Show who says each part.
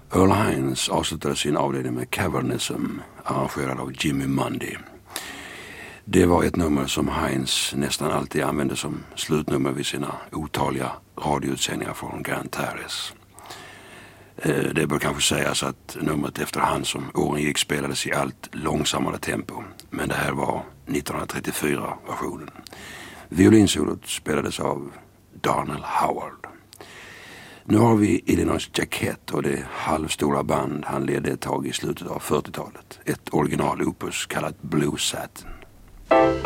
Speaker 1: Earl Hines avslutade sin avdelning med Cavernism, arrangerad av Jimmy Mundy. Det var ett nummer som Hines nästan alltid använde som slutnummer vid sina otaliga radioutsändningar från Grand Terrace. Det bör kanske sägas att numret efterhand som åren gick spelades i allt långsammare tempo, men det här var 1934-versionen. Violinsolot spelades av Darnell Howard. Nu har vi Illinois Jacquet och det halvstora band han ledde ett tag i slutet av 40-talet. Ett original opus kallat Blue Satin.